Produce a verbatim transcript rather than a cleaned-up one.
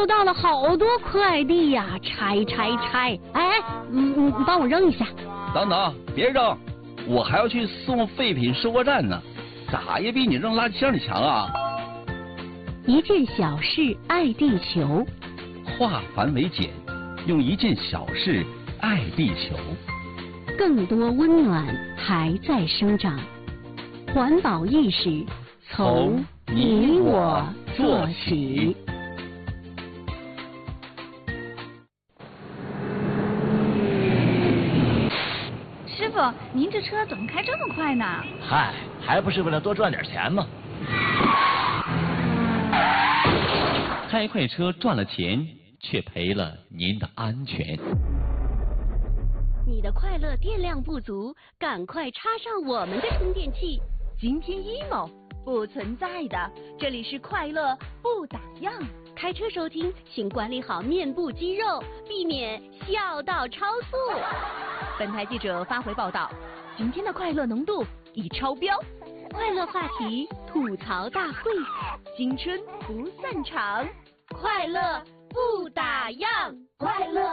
收到了好多快递呀，拆拆拆！哎，嗯嗯，你帮我扔一下。 等等，别扔，我还要去送废品收货站呢，咋也比你扔垃圾箱里强啊！ 一件小事爱地球， 化繁为简，用一件小事爱地球。 更多温暖还在生长，环保意识从你我做起。 师傅，您这车怎么开这么快呢？ 嗨，还不是为了多赚点钱吗？ 开快车赚了钱，却赔了您的安全。 你的快乐电量不足，赶快插上我们的充电器。 今天 emo 不存在的，这里是快乐不打烊。 开车收听，请管理好面部肌肉，避免笑到超速。 本台记者发回报道，今天的快乐浓度已超标。 快乐话题吐槽大会， 青春不散场， 快乐不打烊， 快乐。